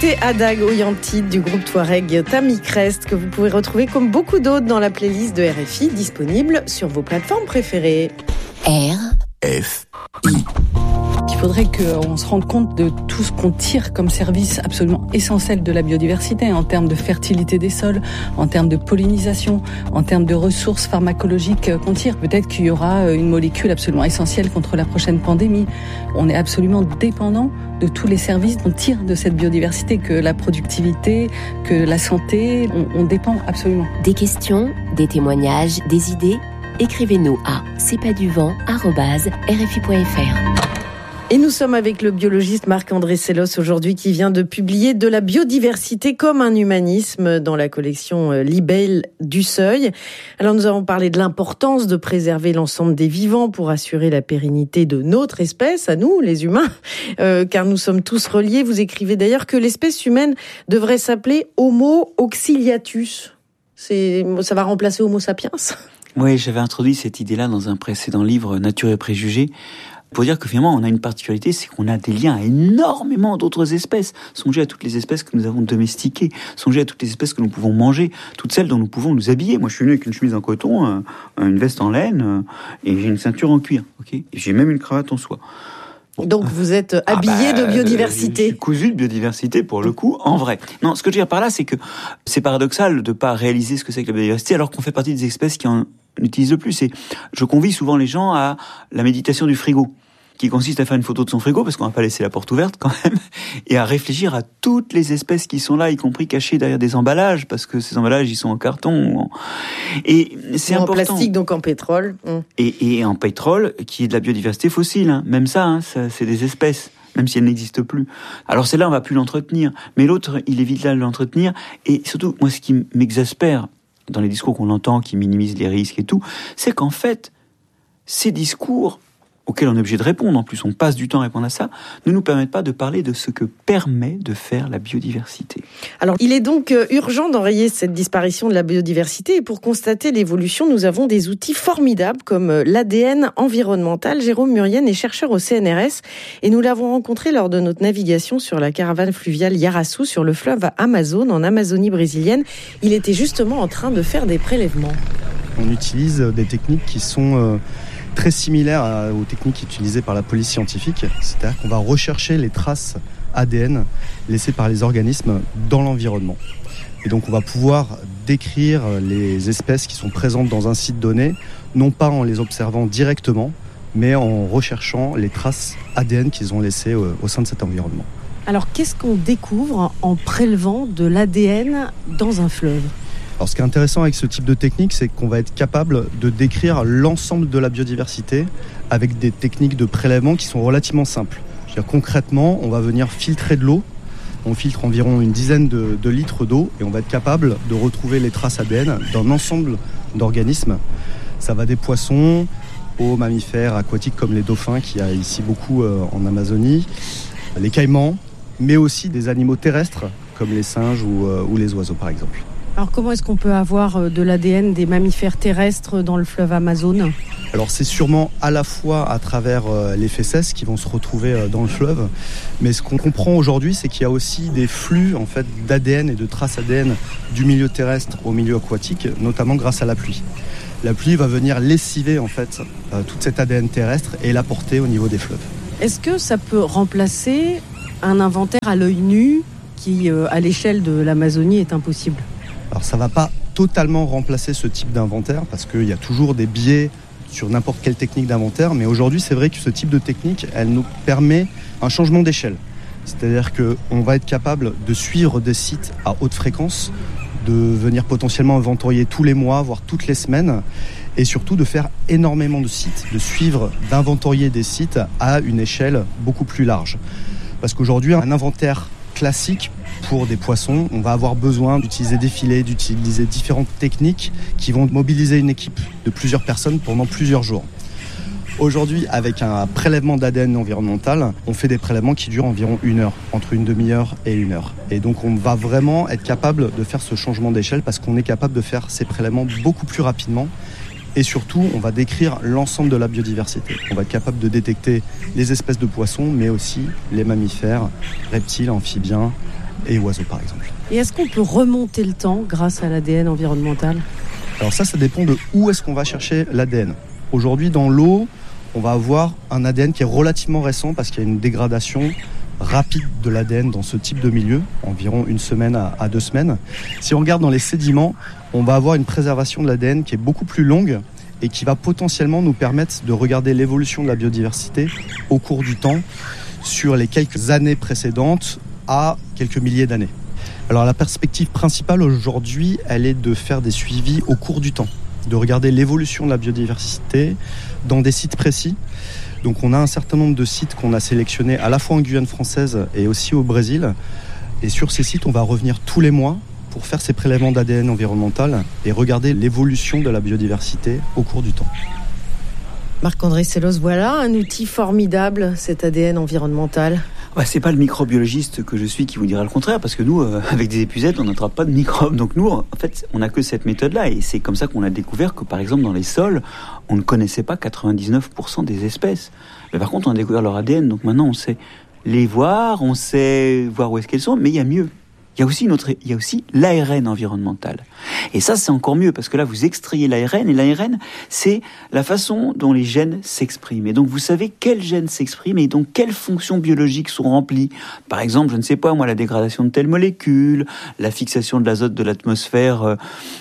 C'était Adag Oyantide du groupe Touareg Tamicrest que vous pouvez retrouver comme beaucoup d'autres dans la playlist de RFI disponible sur vos plateformes préférées. RFI. Il faudrait qu'on se rende compte de tout ce qu'on tire comme service absolument essentiel de la biodiversité en termes de fertilité des sols, en termes de pollinisation, en termes de ressources pharmacologiques qu'on tire. Peut-être qu'il y aura une molécule absolument essentielle contre la prochaine pandémie. On est absolument dépendant de tous les services qu'on tire de cette biodiversité, que la productivité, que la santé, on dépend absolument. Des questions, des témoignages, des idées, écrivez-nous à cestpaduvant@rfi.fr. Et nous sommes avec le biologiste Marc-André Sellos aujourd'hui qui vient de publier De la biodiversité comme un humanisme dans la collection Libelle du Seuil. Alors nous avons parlé de l'importance de préserver l'ensemble des vivants pour assurer la pérennité de notre espèce, à nous les humains, car nous sommes tous reliés. Vous écrivez d'ailleurs que l'espèce humaine devrait s'appeler Homo auxiliatus. Ça va remplacer Homo sapiens ? Oui, j'avais introduit cette idée-là dans un précédent livre, Nature et préjugés, pour dire que finalement on a une particularité, c'est qu'on a des liens à énormément d'autres espèces. Songez à toutes les espèces que nous avons domestiquées, songez à toutes les espèces que nous pouvons manger, toutes celles dont nous pouvons nous habiller. Moi je suis venu avec une chemise en coton, une veste en laine, et j'ai une ceinture en cuir, ok ? Et j'ai même une cravate en soie. Bon. Donc vous êtes habillé de biodiversité. Je suis cousu de biodiversité pour le coup, en vrai. Non, ce que je veux dire par là, c'est que c'est paradoxal de pas réaliser ce que c'est que la biodiversité alors qu'on fait partie des espèces qui en utilisent le plus. Et je convie souvent les gens à la méditation du frigo, qui consiste à faire une photo de son frigo, parce qu'on va pas laisser la porte ouverte quand même, et à réfléchir à toutes les espèces qui sont là, y compris cachées derrière des emballages, parce que ces emballages, ils sont en carton. Et c'est important. En plastique, donc en pétrole. Et en pétrole, qui est de la biodiversité fossile. Hein. Même ça, c'est des espèces, même si elles n'existent plus. Alors celle-là, on va plus l'entretenir. Mais l'autre, il est vital de l'entretenir. Et surtout, moi, ce qui m'exaspère dans les discours qu'on entend, qui minimisent les risques et tout, c'est qu'en fait, ces discours auxquels on est obligé de répondre, en plus on passe du temps à répondre à ça, ne nous permettent pas de parler de ce que permet de faire la biodiversité. Alors il est donc urgent d'enrayer cette disparition de la biodiversité, et pour constater l'évolution, nous avons des outils formidables comme l'ADN environnemental. Jérôme Murienne est chercheur au CNRS et nous l'avons rencontré lors de notre navigation sur la caravane fluviale Yarassou sur le fleuve Amazone, en Amazonie brésilienne. Il était justement en train de faire des prélèvements. On utilise des techniques qui sont très similaires aux techniques utilisées par la police scientifique, c'est-à-dire qu'on va rechercher les traces ADN laissées par les organismes dans l'environnement. Et donc on va pouvoir décrire les espèces qui sont présentes dans un site donné, non pas en les observant directement, mais en recherchant les traces ADN qu'ils ont laissées au sein de cet environnement. Alors qu'est-ce qu'on découvre en prélevant de l'ADN dans un fleuve ? Alors ce qui est intéressant avec ce type de technique, c'est qu'on va être capable de décrire l'ensemble de la biodiversité avec des techniques de prélèvement qui sont relativement simples. C'est-à-dire, concrètement, on va venir filtrer de l'eau. On filtre environ une dizaine de litres d'eau et on va être capable de retrouver les traces ADN d'un ensemble d'organismes. Ça va des poissons aux mammifères aquatiques comme les dauphins, qu'il y a ici beaucoup en Amazonie, les caïmans, mais aussi des animaux terrestres comme les singes ou les oiseaux par exemple. Alors comment est-ce qu'on peut avoir de l'ADN des mammifères terrestres dans le fleuve Amazone ? Alors c'est sûrement à la fois à travers les fesses qui vont se retrouver dans le fleuve, mais ce qu'on comprend aujourd'hui, c'est qu'il y a aussi des flux en fait d'ADN et de traces ADN du milieu terrestre au milieu aquatique, notamment grâce à la pluie. La pluie va venir lessiver en fait toute cette ADN terrestre et l'apporter au niveau des fleuves. Est-ce que ça peut remplacer un inventaire à l'œil nu qui, à l'échelle de l'Amazonie, est impossible ? Alors ça ne va pas totalement remplacer ce type d'inventaire parce qu'il y a toujours des biais sur n'importe quelle technique d'inventaire, mais aujourd'hui c'est vrai que ce type de technique, elle nous permet un changement d'échelle. C'est-à-dire qu'on va être capable de suivre des sites à haute fréquence, de venir potentiellement inventorier tous les mois, voire toutes les semaines, et surtout de faire énormément de sites, de suivre, d'inventorier des sites à une échelle beaucoup plus large. Parce qu'aujourd'hui, un inventaire classique pour des poissons, on va avoir besoin d'utiliser des filets, d'utiliser différentes techniques qui vont mobiliser une équipe de plusieurs personnes pendant plusieurs jours. Aujourd'hui, avec un prélèvement d'ADN environnemental, on fait des prélèvements qui durent environ 1 heure, entre une demi-heure et 1 heure. Et donc on va vraiment être capable de faire ce changement d'échelle parce qu'on est capable de faire ces prélèvements beaucoup plus rapidement. Et surtout, on va décrire l'ensemble de la biodiversité. On va être capable de détecter les espèces de poissons, mais aussi les mammifères, reptiles, amphibiens, et oiseaux par exemple. Et est-ce qu'on peut remonter le temps grâce à l'ADN environnemental ? Alors ça dépend de où est-ce qu'on va chercher l'ADN. Aujourd'hui, dans l'eau, on va avoir un ADN qui est relativement récent parce qu'il y a une dégradation rapide de l'ADN dans ce type de milieu, environ 1 semaine à 2 semaines. Si on regarde dans les sédiments, on va avoir une préservation de l'ADN qui est beaucoup plus longue et qui va potentiellement nous permettre de regarder l'évolution de la biodiversité au cours du temps sur les quelques années précédentes à quelques milliers d'années. Alors la perspective principale aujourd'hui, elle est de faire des suivis au cours du temps, de regarder l'évolution de la biodiversité dans des sites précis. Donc on a un certain nombre de sites qu'on a sélectionnés à la fois en Guyane française et aussi au Brésil. Et sur ces sites, on va revenir tous les mois pour faire ces prélèvements d'ADN environnemental et regarder l'évolution de la biodiversité au cours du temps. Marc-André Sellos, voilà un outil formidable, cet ADN environnemental. C'est pas le microbiologiste que je suis qui vous dira le contraire, parce que nous, avec des épuisettes, on n'attrape pas de microbes. Donc nous, en fait, on n'a que cette méthode-là. Et c'est comme ça qu'on a découvert que, par exemple, dans les sols, on ne connaissait pas 99% des espèces. Mais par contre, on a découvert leur ADN. Donc maintenant, on sait les voir, on sait voir où est-ce qu'elles sont, mais il y a mieux. Il y a aussi l'ARN environnemental. Et ça, c'est encore mieux, parce que là, vous extrayez l'ARN, et l'ARN, c'est la façon dont les gènes s'expriment. Et donc, vous savez quels gènes s'expriment, et donc quelles fonctions biologiques sont remplies. Par exemple, je ne sais pas, la dégradation de telle molécule, la fixation de l'azote de l'atmosphère,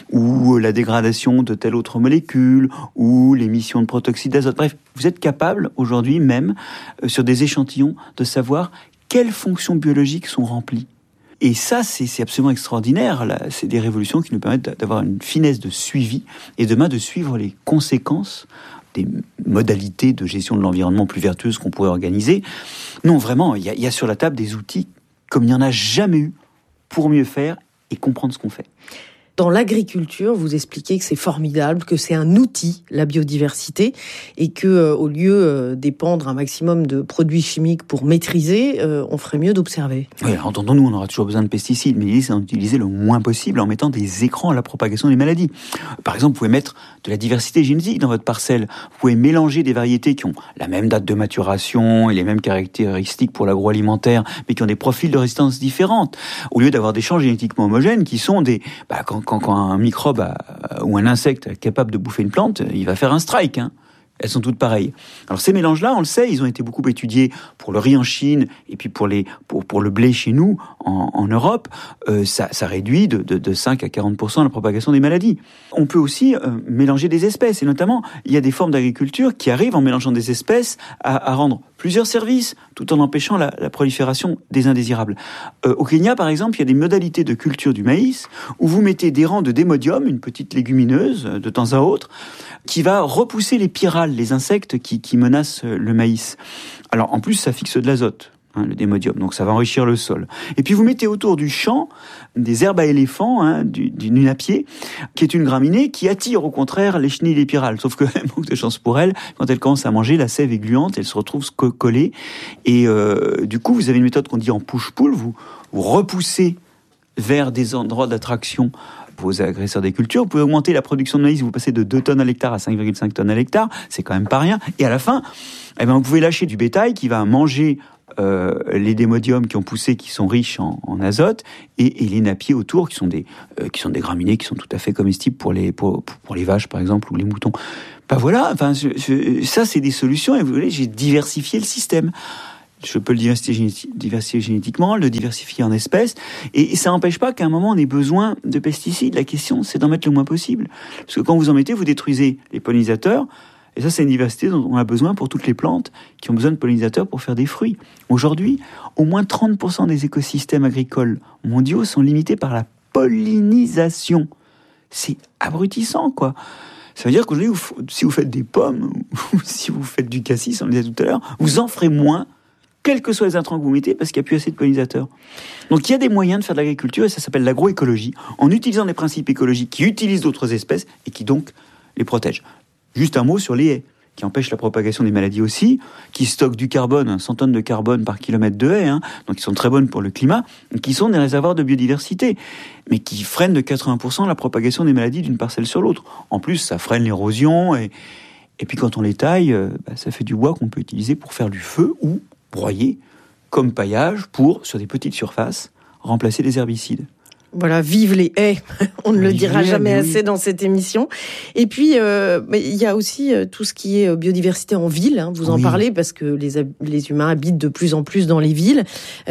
ou la dégradation de telle autre molécule, ou l'émission de protoxyde d'azote. Bref, vous êtes capable, aujourd'hui même, sur des échantillons, de savoir quelles fonctions biologiques sont remplies. Et ça, c'est absolument extraordinaire. Là, c'est des révolutions qui nous permettent d'avoir une finesse de suivi et demain de suivre les conséquences des modalités de gestion de l'environnement plus vertueuses qu'on pourrait organiser. Non, vraiment, il y a sur la table des outils comme il n'y en a jamais eu pour mieux faire et comprendre ce qu'on fait. Dans l'agriculture, vous expliquez que c'est formidable, que c'est un outil, la biodiversité, et que au lieu d'épandre un maximum de produits chimiques pour maîtriser, on ferait mieux d'observer. Oui, entendons-nous, on aura toujours besoin de pesticides, mais l'idée c'est d'en utiliser le moins possible en mettant des écrans à la propagation des maladies. Par exemple, vous pouvez mettre de la diversité génétique dans votre parcelle. Vous pouvez mélanger des variétés qui ont la même date de maturation et les mêmes caractéristiques pour l'agroalimentaire, mais qui ont des profils de résistance différentes. Au lieu d'avoir des champs génétiquement homogènes qui sont des... Quand un microbe ou un insecte est capable de bouffer une plante, il va faire un strike. Elles sont toutes pareilles. Alors ces mélanges-là, on le sait, ils ont été beaucoup étudiés pour le riz en Chine et puis pour le blé chez nous, en Europe. Ça réduit de 5 à 40% la propagation des maladies. On peut aussi mélanger des espèces. Et notamment, il y a des formes d'agriculture qui arrivent, en mélangeant des espèces, à rendre plusieurs services, tout en empêchant la prolifération des indésirables. Au Kenya, par exemple, il y a des modalités de culture du maïs où vous mettez des rangs de démodium, une petite légumineuse, de temps à autre, qui va repousser les pyrales, les insectes qui menacent le maïs. Alors, en plus, ça fixe de l'azote, le démodium, donc ça va enrichir le sol. Et puis, vous mettez autour du champ des herbes à éléphants, du nunapier, qui est une graminée qui attire au contraire les chenilles et les pyrales. Sauf que, manque de chance pour elles, quand elles commencent à manger, la sève est gluante, elles se retrouvent collées. Et du coup, vous avez une méthode qu'on dit en push-pull, vous repoussez vers des endroits d'attraction vos agresseurs des cultures, vous pouvez augmenter la production de maïs, vous passez de 2 tonnes à l'hectare à 5,5 tonnes à l'hectare, c'est quand même pas rien. Et à la fin, vous pouvez lâcher du bétail qui va manger les démodiums qui ont poussé, qui sont riches en azote, et les napiers autour, qui sont des graminées, qui sont tout à fait comestibles pour les vaches, par exemple, ou les moutons. Voilà, ça c'est des solutions, et vous voyez, j'ai diversifié le système. Je peux le diversifier génétiquement, le diversifier en espèces, et ça n'empêche pas qu'à un moment on ait besoin de pesticides. La question, c'est d'en mettre le moins possible. Parce que quand vous en mettez, vous détruisez les pollinisateurs, et ça c'est une diversité dont on a besoin pour toutes les plantes qui ont besoin de pollinisateurs pour faire des fruits. Aujourd'hui, au moins 30% des écosystèmes agricoles mondiaux sont limités par la pollinisation. C'est abrutissant, quoi. Ça veut dire qu'aujourd'hui, si vous faites des pommes, ou si vous faites du cassis, on le disait tout à l'heure, vous en ferez moins, quels que soient les intrants que vous mettez, parce qu'il n'y a plus assez de pollinisateurs. Donc il y a des moyens de faire de l'agriculture, et ça s'appelle l'agroécologie, en utilisant des principes écologiques qui utilisent d'autres espèces et qui donc les protègent. Juste un mot sur les haies, qui empêchent la propagation des maladies aussi, qui stockent du carbone, 100 tonnes de carbone par kilomètre de haies, donc qui sont très bonnes pour le climat, qui sont des réservoirs de biodiversité, mais qui freinent de 80% la propagation des maladies d'une parcelle sur l'autre. En plus, ça freine l'érosion, et puis quand on les taille, ça fait du bois qu'on peut utiliser pour faire du feu, ou broyer comme paillage sur des petites surfaces, remplacer les herbicides. Voilà, vive les haies. On ne le dira jamais assez dans cette émission. Et puis, il y a aussi tout ce qui est biodiversité en ville. Hein, vous en parlez parce que les humains habitent de plus en plus dans les villes.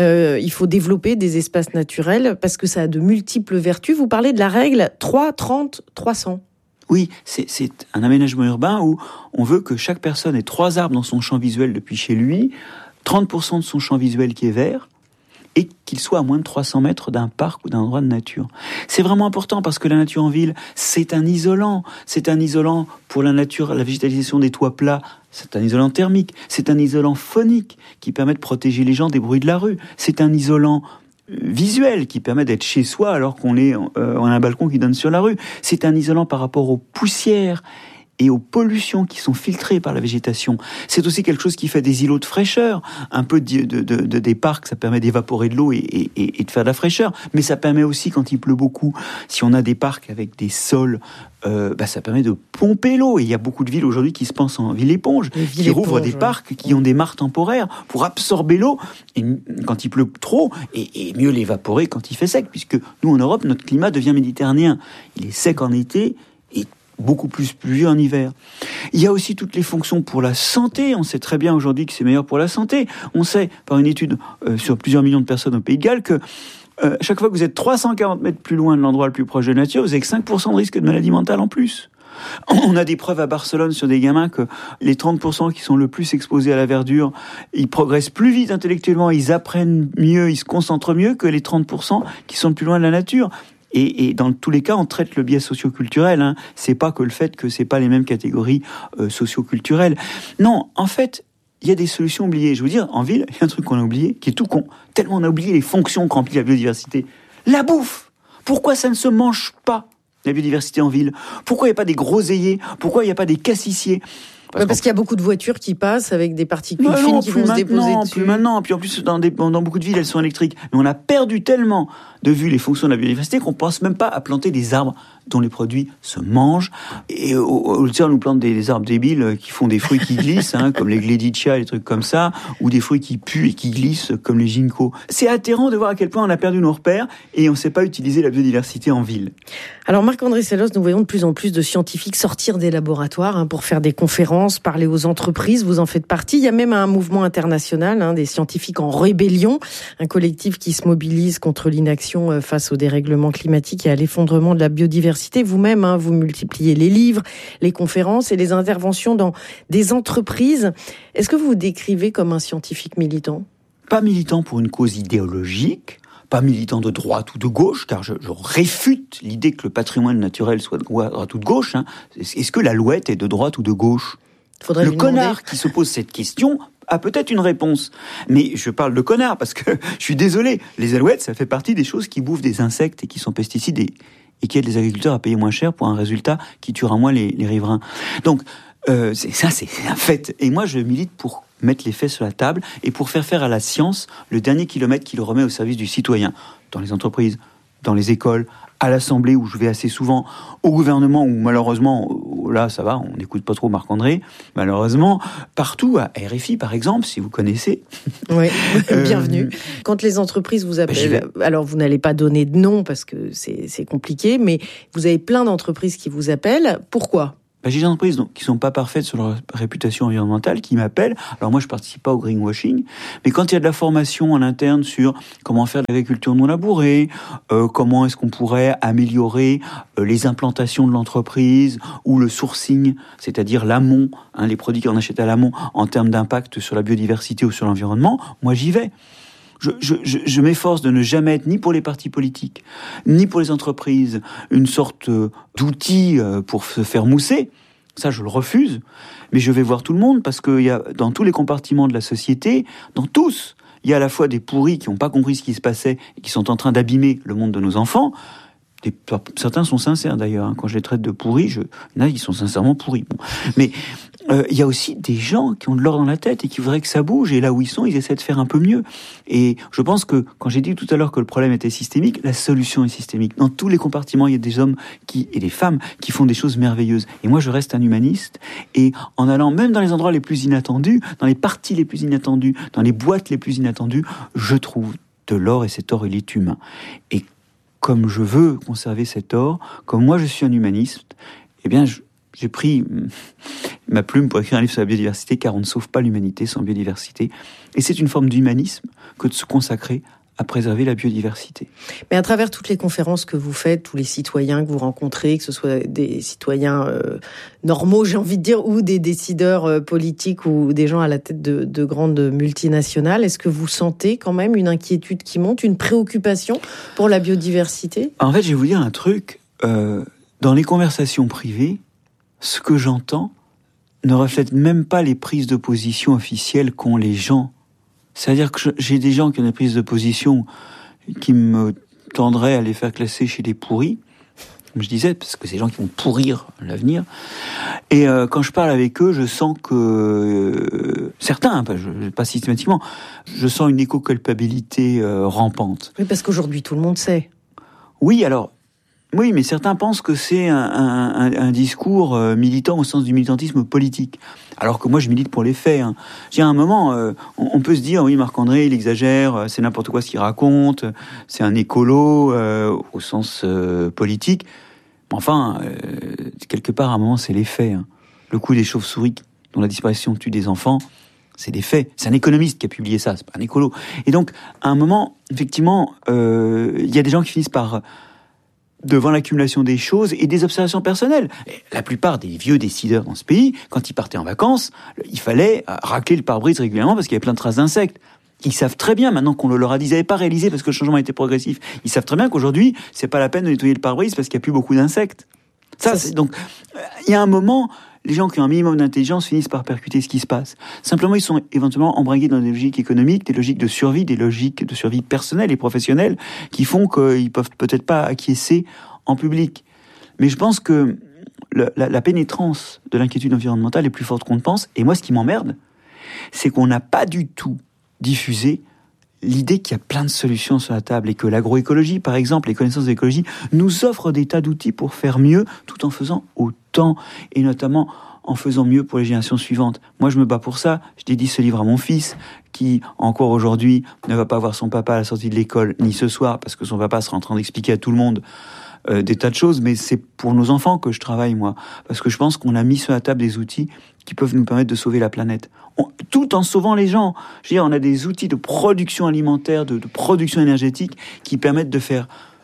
Il faut développer des espaces naturels parce que ça a de multiples vertus. Vous parlez de la règle 3, 30, 300. Oui, c'est un aménagement urbain où on veut que chaque personne ait 3 arbres dans son champ visuel depuis chez lui, 30% de son champ visuel qui est vert, et qu'il soit à moins de 300 mètres d'un parc ou d'un endroit de nature. C'est vraiment important parce que la nature en ville, c'est un isolant. C'est un isolant pour la nature, la végétalisation des toits plats. C'est un isolant thermique. C'est un isolant phonique qui permet de protéger les gens des bruits de la rue. C'est un isolant visuel qui permet d'être chez soi alors qu'on a un balcon qui donne sur la rue. C'est un isolant par rapport aux poussières et aux pollutions qui sont filtrées par la végétation. C'est aussi quelque chose qui fait des îlots de fraîcheur. Un peu des parcs, ça permet d'évaporer de l'eau et de faire de la fraîcheur. Mais ça permet aussi, quand il pleut beaucoup, si on a des parcs avec des sols, ça permet de pomper l'eau. Et il y a beaucoup de villes aujourd'hui qui se pensent en ville-éponge, qui rouvrent des parcs, qui ont des mares temporaires pour absorber l'eau et, quand il pleut trop et mieux l'évaporer quand il fait sec. Puisque nous, en Europe, notre climat devient méditerranéen. Il est sec en été et beaucoup plus pluvieux en hiver. Il y a aussi toutes les fonctions pour la santé. On sait très bien aujourd'hui que c'est meilleur pour la santé. On sait, par une étude sur plusieurs millions de personnes au Pays de Galles, que chaque fois que vous êtes 340 mètres plus loin de l'endroit le plus proche de la nature, vous avez que 5% de risque de maladie mentale en plus. On a des preuves à Barcelone sur des gamins que les 30% qui sont le plus exposés à la verdure, ils progressent plus vite intellectuellement, ils apprennent mieux, ils se concentrent mieux que les 30% qui sont le plus loin de la nature. Et dans tous les cas, on traite le biais socio-culturel. Hein. C'est pas que le fait que c'est pas les mêmes catégories socio-culturelles. Non, en fait, il y a des solutions oubliées. Je veux dire, en ville, il y a un truc qu'on a oublié, qui est tout con. Tellement on a oublié les fonctions que remplit la biodiversité. La bouffe. Pourquoi ça ne se mange pas, la biodiversité en ville? Pourquoi il n'y a pas des groseilliers? Pourquoi il n'y a pas des cassissiers? Parce qu'il y a beaucoup de voitures qui passent avec des particules fines qui vont se déposer dessus. Plus maintenant. Puis en plus, dans beaucoup de villes, elles sont électriques. Mais on a perdu tellement de vue les fonctions de la biodiversité qu'on ne pense même pas à planter des arbres dont les produits se mangent. Et au lieu on nous plante des arbres débiles qui font des fruits qui glissent, hein, comme les gleditchia, les trucs comme ça, ou des fruits qui puent et qui glissent, comme les ginkgos. C'est atterrant de voir à quel point on a perdu nos repères et on ne sait pas utiliser la biodiversité en ville. Alors Marc-André Sellos, nous voyons de plus en plus de scientifiques sortir des laboratoires pour faire des conférences, parler aux entreprises. Vous en faites partie. Il y a même un mouvement international, des scientifiques en rébellion, un collectif qui se mobilise contre l'inaction face au dérèglement climatique et à l'effondrement de la biodiversité. Vous-même, vous multipliez les livres, les conférences et les interventions dans des entreprises. Est-ce que vous vous décrivez comme un scientifique militant? Pas militant pour une cause idéologique, pas militant de droite ou de gauche, car je réfute l'idée que le patrimoine naturel soit de droite ou de gauche. Hein. Est-ce que l'alouette est de droite ou de gauche? Le connard qui se pose cette question a peut-être une réponse. Mais je parle de connard parce que je suis désolé, les alouettes, ça fait partie des choses qui bouffent des insectes et qui sont pesticides et qui aident les agriculteurs à payer moins cher pour un résultat qui tuera moins les riverains. Donc, c'est un fait. Et moi, je milite pour mettre les faits sur la table et pour faire à la science le dernier kilomètre qui le remet au service du citoyen. Dans les entreprises, dans les écoles, à l'Assemblée où je vais assez souvent, au gouvernement où malheureusement, là ça va, on n'écoute pas trop Marc-André, malheureusement, partout, à RFI par exemple, si vous connaissez. Oui, bienvenue. Quand les entreprises vous appellent, alors vous n'allez pas donner de nom parce que c'est compliqué, mais vous avez plein d'entreprises qui vous appellent. Pourquoi ? J'ai des entreprises qui sont pas parfaites sur leur réputation environnementale, qui m'appellent. Alors moi, je participe pas au greenwashing, mais quand il y a de la formation en interne sur comment faire de l'agriculture non labourée, comment est-ce qu'on pourrait améliorer les implantations de l'entreprise ou le sourcing, c'est-à-dire l'amont, les produits qu'on achète à l'amont en termes d'impact sur la biodiversité ou sur l'environnement, moi j'y vais. Je m'efforce de ne jamais être ni pour les partis politiques, ni pour les entreprises, une sorte d'outil pour se faire mousser. Ça, je le refuse. Mais je vais voir tout le monde parce qu'il y a, dans tous les compartiments de la société, dans tous, il y a à la fois des pourris qui n'ont pas compris ce qui se passait et qui sont en train d'abîmer le monde de nos enfants. Certains sont sincères d'ailleurs. Quand je les traite de pourris, il y en a qui sont sincèrement pourris. Bon. Mais il y a aussi des gens qui ont de l'or dans la tête et qui voudraient que ça bouge. Et là où ils sont, ils essaient de faire un peu mieux. Et je pense que quand j'ai dit tout à l'heure que le problème était systémique, la solution est systémique. Dans tous les compartiments, il y a des hommes et des femmes qui font des choses merveilleuses. Et moi, je reste un humaniste. Et en allant même dans les endroits les plus inattendus, dans les parties les plus inattendues, dans les boîtes les plus inattendues, je trouve de l'or, et cet or, il est humain. Et comme je veux conserver cet or, comme moi je suis un humaniste, eh bien j'ai pris ma plume pour écrire un livre sur la biodiversité, car on ne sauve pas l'humanité sans biodiversité. Et c'est une forme d'humanisme que de se consacrer à préserver la biodiversité. Mais à travers toutes les conférences que vous faites, tous les citoyens que vous rencontrez, que ce soit des citoyens normaux, j'ai envie de dire, ou des décideurs politiques ou des gens à la tête de grandes multinationales, est-ce que vous sentez quand même une inquiétude qui monte, une préoccupation pour la biodiversité ? En fait, je vais vous dire un truc. Dans les conversations privées, ce que j'entends ne reflète même pas les prises de position officielles qu'ont les gens. C'est-à-dire que j'ai des gens qui ont des prises de position qui me tendraient à les faire classer chez les pourris, comme je disais, parce que c'est des gens qui vont pourrir l'avenir. Et quand je parle avec eux, je sens que certains, pas systématiquement, je sens une éco-culpabilité rampante. Oui, parce qu'aujourd'hui, tout le monde sait. Oui, mais certains pensent que c'est un discours militant au sens du militantisme politique. Alors que moi, je milite pour les faits. Hein. À un moment, on peut se dire, oui, Marc-André, il exagère, c'est n'importe quoi ce qu'il raconte, c'est un écolo au sens politique. Enfin, quelque part, à un moment, c'est les faits. Hein. Le coup des chauves-souris dont la disparition tue des enfants, c'est des faits. C'est un économiste qui a publié ça, c'est pas un écolo. Et donc, à un moment, effectivement, il y a des gens qui finissent par... devant l'accumulation des choses et des observations personnelles. Et la plupart des vieux décideurs dans ce pays, quand ils partaient en vacances, il fallait racler le pare-brise régulièrement parce qu'il y avait plein de traces d'insectes. Ils savent très bien, maintenant qu'on leur a dit, ils n'avaient pas réalisé parce que le changement était progressif, ils savent très bien qu'aujourd'hui, c'est pas la peine de nettoyer le pare-brise parce qu'il n'y a plus beaucoup d'insectes. Donc, il y a un moment, les gens qui ont un minimum d'intelligence finissent par percuter ce qui se passe. Simplement, ils sont éventuellement embringués dans des logiques économiques, des logiques de survie, des logiques de survie personnelle et professionnelle qui font qu'ils peuvent peut-être pas acquiescer en public. Mais je pense que la pénétrance de l'inquiétude environnementale est plus forte qu'on ne pense. Et moi, ce qui m'emmerde, c'est qu'on n'a pas du tout diffusé l'idée qu'il y a plein de solutions sur la table et que l'agroécologie, par exemple, les connaissances de l'écologie, nous offrent des tas d'outils pour faire mieux tout en faisant autant et notamment en faisant mieux pour les générations suivantes. Moi, je me bats pour ça. Je dédie ce livre à mon fils qui, encore aujourd'hui, ne va pas voir son papa à la sortie de l'école, ni ce soir, parce que son papa sera en train d'expliquer à tout le monde des tas de choses, mais c'est pour nos enfants que je travaille, moi. Parce que je pense qu'on a mis sur la table des outils qui peuvent nous permettre de sauver la planète. Tout en sauvant les gens. Je veux dire, on a des outils de production alimentaire, de production énergétique qui permettent de faire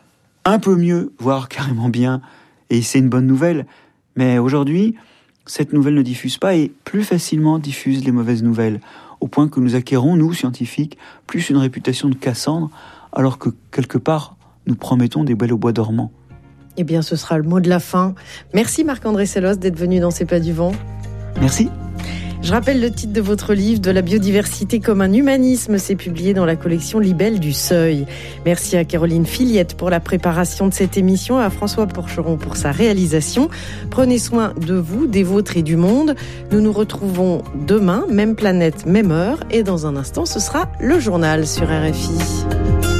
un peu mieux, voire carrément bien. Et c'est une bonne nouvelle. Mais aujourd'hui, cette nouvelle ne diffuse pas et plus facilement diffuse les mauvaises nouvelles. Au point que nous acquérons, nous, scientifiques, plus une réputation de Cassandre, alors que, quelque part, nous promettons des belles au bois dormant. Eh bien, ce sera le mot de la fin. Merci Marc-André Sellos d'être venu dans C'est pas du vent. Merci. Je rappelle le titre de votre livre, De la biodiversité comme un humanisme. C'est publié dans la collection Libelle du Seuil. Merci à Caroline Filiette pour la préparation de cette émission, à François Porcheron pour sa réalisation. Prenez soin de vous, des vôtres et du monde. Nous nous retrouvons demain, même planète, même heure. Et dans un instant, ce sera le journal sur RFI.